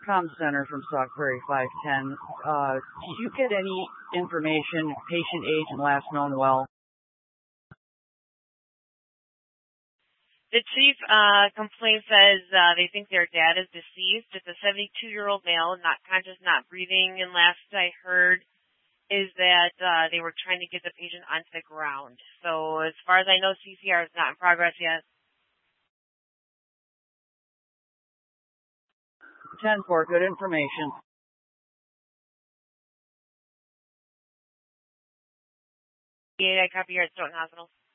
comm center from Stockberry 510. Did you get any information, patient age and last known well? The chief complaint says they think their dad is deceased. It's a 72-year-old male, not conscious, not breathing, and last I heard is that they were trying to get the patient onto the ground. So as far as I know, CPR is not in progress yet. 10-4, good information. I copy here at Stoughton Hospital.